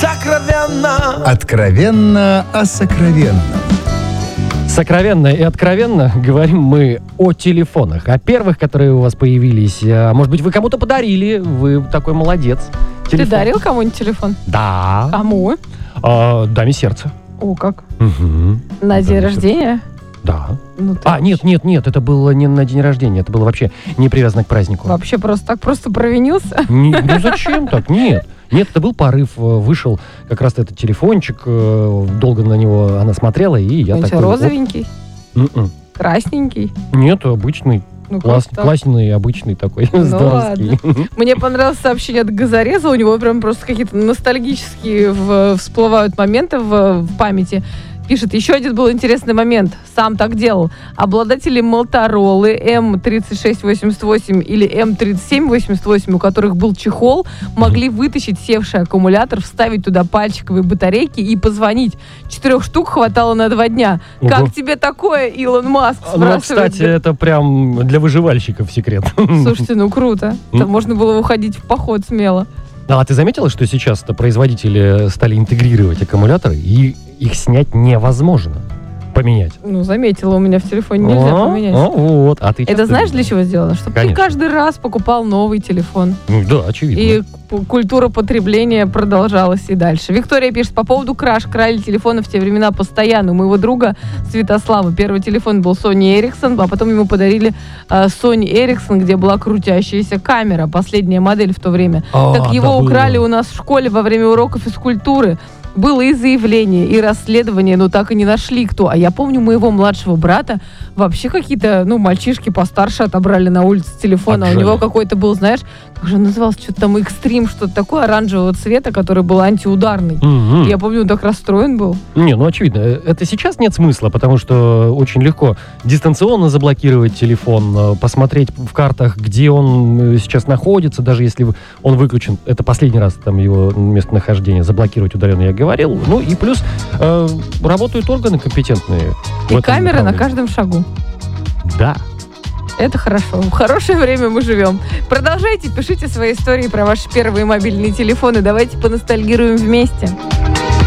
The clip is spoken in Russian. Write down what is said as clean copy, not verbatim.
сокровенно. Откровенно о сокровенном. Сокровенно и откровенно говорим мы о телефонах. О первых, которые у вас появились. Может быть, вы кому-то подарили. Вы такой молодец. Ты Телефон. дарил кому-нибудь телефон? Да. Кому? Даме сердца. О, как? Угу. На день рождения? Да. Ну, ты Нет, это было не на день рождения. Это было вообще не привязано к празднику. вообще просто провинился? Ну зачем так? Нет, это был порыв. Вышел как раз этот телефончик. Долго на него она смотрела, и я Он такой... розовенький? М-м. Красненький? Нет, обычный. Ну, как так? Классный, обычный такой. Ну Здоровский. Мне понравилось сообщение от Газореза. У него прям просто какие-то ностальгические всплывают моменты в памяти. Пишет, еще один был интересный момент. Сам так делал. Обладатели Моторолы М3688 или М3788, у которых был чехол, могли вытащить севший аккумулятор, вставить туда пальчиковые батарейки и позвонить. 4 штук хватало на 2 дня. Ого. Как тебе такое, Илон Маск? Ну, кстати, это прям для выживальщиков секрет. Слушайте, ну круто. Там можно было уходить в поход смело. А ты заметила, что сейчас производители стали интегрировать аккумуляторы, и их снять невозможно поменять? Ну, заметила, у меня в телефоне нельзя поменять. Вот. А ты Это часто знаешь, для видела? чего сделано? Чтобы ты Конечно. каждый раз покупал новый телефон. Ну да, очевидно. И культура потребления продолжалась и дальше. Виктория пишет, по поводу крали телефоны в те времена постоянно. У моего друга Святослава первый телефон был Sony Ericsson, а потом ему подарили Sony Ericsson, где была крутящаяся камера, последняя модель в то время. Так его да, украли было. у нас в школе во время уроков физкультуры. Было и заявление, и расследование, но так и не нашли кто. А я помню, моего младшего брата вообще какие-то, мальчишки постарше отобрали на улице телефон. А у Отжали. него какой-то был, знаешь, как же он назывался, что-то там экстрим, что-то такое оранжевого цвета, который был антиударный. Мгм. Я помню, он так расстроен был. Не, ну очевидно, это сейчас нет смысла, потому что очень легко дистанционно заблокировать телефон, посмотреть в картах, где он сейчас находится, даже если он выключен. Это последний раз там его местонахождение заблокировать удаленно, я говорил. Ну и плюс работают органы компетентные. в И этом камера на направлении. каждом шагу. Да. Это хорошо. В хорошее время мы живем. Продолжайте, пишите свои истории про ваши первые мобильные телефоны. Давайте поностальгируем вместе.